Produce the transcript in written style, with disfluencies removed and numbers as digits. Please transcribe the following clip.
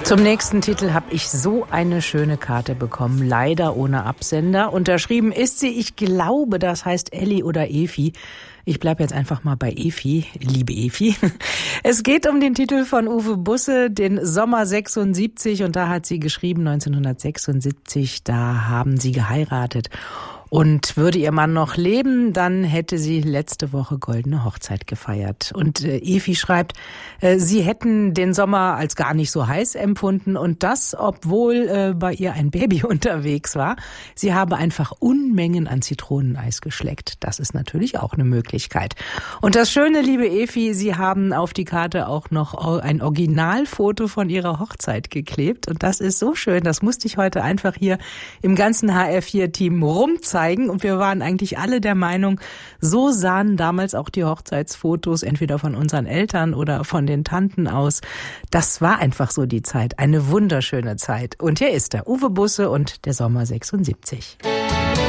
Zum nächsten Titel habe ich so eine schöne Karte bekommen, leider ohne Absender. Unterschrieben ist sie, ich glaube, das heißt Elli oder Efi. Ich bleibe jetzt einfach mal bei Efi, liebe Efi. Es geht um den Titel von Uwe Busse, den Sommer 76, und da hat sie geschrieben, 1976, da haben sie geheiratet. Und würde ihr Mann noch leben, dann hätte sie letzte Woche goldene Hochzeit gefeiert. Und Efi schreibt, sie hätten den Sommer als gar nicht so heiß empfunden, und das, obwohl bei ihr ein Baby unterwegs war. Sie habe einfach Unmengen an Zitroneneis geschleckt. Das ist natürlich auch eine Möglichkeit. Und das Schöne, liebe Efi, Sie haben auf die Karte auch noch ein Originalfoto von Ihrer Hochzeit geklebt. Und das ist so schön, das musste ich heute einfach hier im ganzen HR4-Team rumzeigen. Und wir waren eigentlich alle der Meinung, so sahen damals auch die Hochzeitsfotos entweder von unseren Eltern oder von den Tanten aus. Das war einfach so die Zeit, eine wunderschöne Zeit. Und hier ist er, Uwe Busse und der Sommer 76.